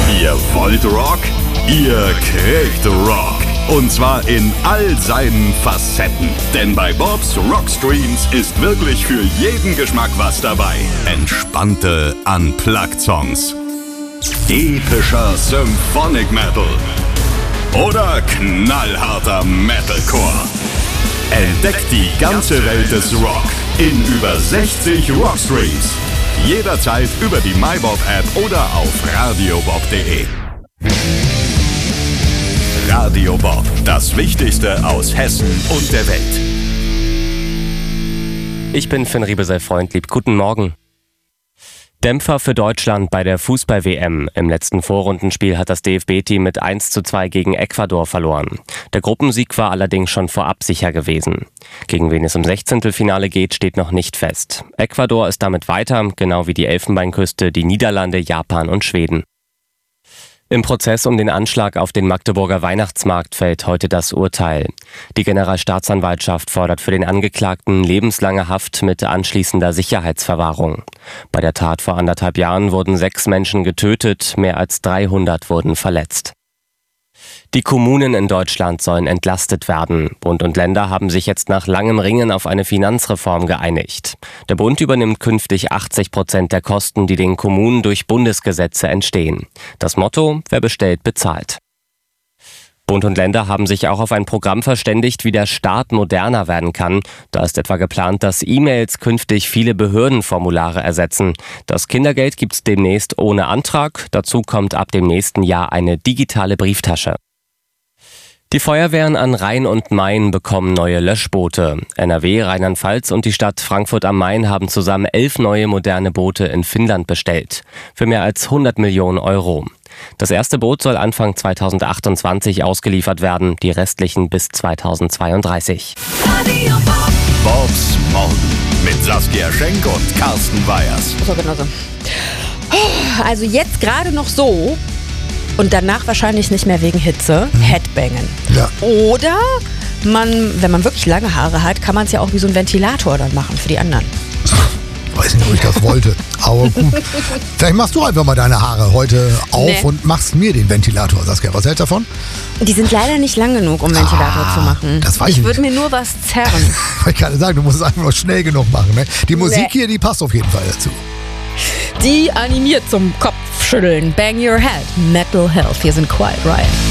Ihr wollt Rock? Ihr kriegt Rock. Und zwar in all seinen Facetten. Denn bei Bobs Rockstreams ist wirklich für jeden Geschmack was dabei. Entspannte Unplugged-Songs, epischer Symphonic Metal oder knallharter Metalcore. Entdeckt die ganze Welt des Rock in über 60 Rockstreams. Jederzeit über die MyBob-App oder auf radiobob.de. Radio Bob, das Wichtigste aus Hessen und der Welt. Ich bin Finn Riebesell-Freundlieb. Guten Morgen. Dämpfer für Deutschland bei der Fußball-WM. Im letzten Vorrundenspiel hat das DFB-Team mit 1:2 gegen Ecuador verloren. Der Gruppensieg war allerdings schon vorab sicher gewesen. Gegen wen es im 16. Finale geht, steht noch nicht fest. Ecuador ist damit weiter, genau wie die Elfenbeinküste, die Niederlande, Japan und Schweden. Im Prozess um den Anschlag auf den Magdeburger Weihnachtsmarkt fällt heute das Urteil. Die Generalstaatsanwaltschaft fordert für den Angeklagten lebenslange Haft mit anschließender Sicherheitsverwahrung. Bei der Tat vor 1,5 Jahren wurden 6 Menschen getötet, mehr als 300 wurden verletzt. Die Kommunen in Deutschland sollen entlastet werden. Bund und Länder haben sich jetzt nach langem Ringen auf eine Finanzreform geeinigt. Der Bund übernimmt künftig 80% der Kosten, die den Kommunen durch Bundesgesetze entstehen. Das Motto: Wer bestellt, bezahlt. Bund und Länder haben sich auch auf ein Programm verständigt, wie der Staat moderner werden kann. Da ist etwa geplant, dass E-Mails künftig viele Behördenformulare ersetzen. Das Kindergeld gibt's demnächst ohne Antrag. Dazu kommt ab dem nächsten Jahr eine digitale Brieftasche. Die Feuerwehren an Rhein und Main bekommen neue Löschboote. NRW, Rheinland-Pfalz und die Stadt Frankfurt am Main haben zusammen 11 neue moderne Boote in Finnland bestellt. Für mehr als 100 Millionen Euro. Das erste Boot soll Anfang 2028 ausgeliefert werden, die restlichen bis 2032. Bobs Morgen mit Saskia Schenk und Carsten Weyers. So, genau so. Also jetzt gerade noch so und danach wahrscheinlich nicht mehr wegen Hitze. Headbangen. Ja. Oder wenn man wirklich lange Haare hat, kann man es ja auch wie so ein Ventilator dann machen für die anderen. Weiß nicht, ob ich das wollte, aber gut. Vielleicht machst du einfach mal deine Haare heute auf und machst mir den Ventilator. Saskia, was hältst du davon? Die sind leider nicht lang genug, um Ventilator zu machen. Das weiß ich Ich würde mir nur was zerren. Ich kann gerade sagen, du musst es einfach nur schnell genug machen. Ne? Die Musik hier, die passt auf jeden Fall dazu. Die animiert zum Kopfschütteln. Bang Your Head. Metal Health. Hier sind Quiet Riot.